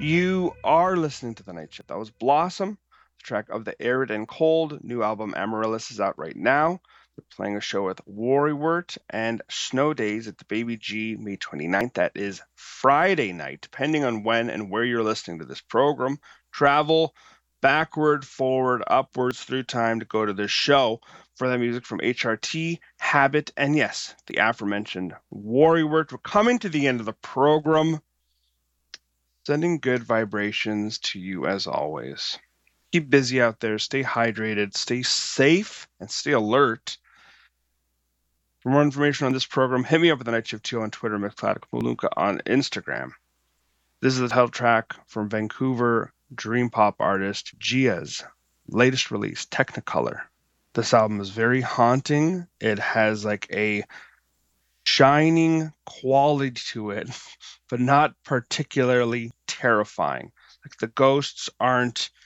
You are listening to The Night Shift. That was Blossom, the track of The Arid and Cold. New album Amaryllis is out right now. They're playing a show with Worrywart and Snow Days at the Baby G May 29th. That is Friday night, depending on when and where you're listening to this program. Travel backward, forward, upwards through time to go to this show for the music from HRT, Habit, and yes, the aforementioned Worrywart. We're coming to the end of the program. Sending good vibrations to you as always. Keep busy out there, stay hydrated, stay safe, and stay alert. For more information on this program, hit me up at the Night Shift 2 on Twitter, Mixcloud, Kapalunka on Instagram. This is the title track from Vancouver dream pop artist Gia's latest release, Technicolor. This album is very haunting. It has like a shining quality to it, but not particularly terrifying. Like the ghosts aren't